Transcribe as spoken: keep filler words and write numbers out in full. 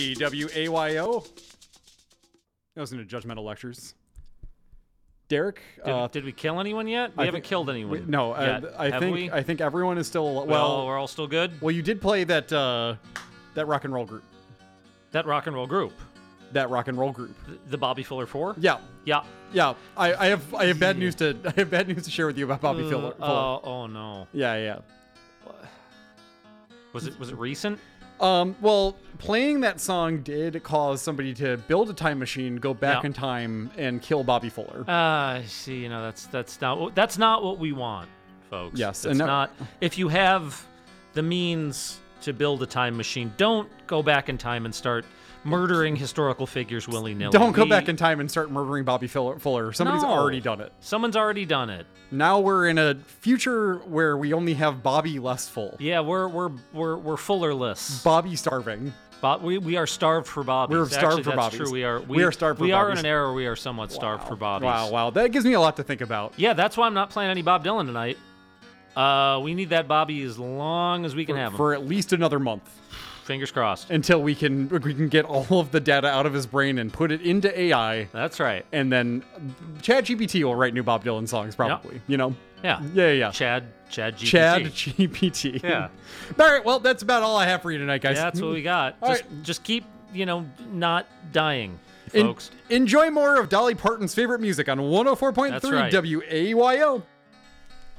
W A Y O. I was into Judgmental Lectures. Derek, Did, uh, did we kill anyone yet? We I haven't thi- killed anyone. we- no, yet, uh, I have think we? I think everyone is still well. well, we're all still good. Well, you did play that uh, that rock and roll group. That rock and roll group, That rock and roll group. the, the Bobby Fuller Four. Yeah, Yeah. yeah. I, I have I have bad news to I have bad news to share with you about Bobby Uh, Fuller. Oh, oh no. Yeah, yeah. Was it was it recent? Um, well, playing that song did cause somebody to build a time machine, go back Yeah. in time, and kill Bobby Fuller. Ah, I see. You know, that's that's not what- that's not what we want, folks. Yes, it's and no- not. If you have the means to build a time machine, don't go back in time and start murdering historical figures willy nilly. Don't go back in time and start murdering Bobby Fuller. Fuller. Somebody's No. already done it. Someone's already done it. Now we're in a future where we only have Bobby less full. Yeah, we're we're we're we're Fullerless. Bobby starving. But we, we are starved for bobbies. We're starved Actually, for that's bobbies. true. We are. We, We are starved for We are in bobbies. an era where we are somewhat starved for bobbies. Wow, wow. That gives me a lot to think about. Yeah, that's why I'm not playing any Bob Dylan tonight. Uh, we need that Bobby as long as we can have him. For at least another month. Fingers crossed. Until we can we can get all of the data out of his brain and put it into A I. That's right. And then ChatGPT will write new Bob Dylan songs, probably. You know? Yeah. Yeah, yeah, yeah. Chad, Chad G P T. Chad G P T. Yeah. All right, well, that's about all I have for you tonight, guys. Yeah, that's what we got. All just, right. just keep, you know, not dying, En- folks. enjoy more of Dolly Parton's favorite music on one oh four point That's three right. W A Y O.